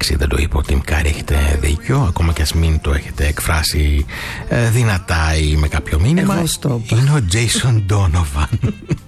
Εντάξει, δεν το είπε ο Τιμ Κάρι, έχετε δίκιο. Ακόμα κι ας μην το έχετε εκφράσει δυνατά ή με κάποιο μήνυμα. Εγώ στο είπα. Είναι ο Jason Donovan.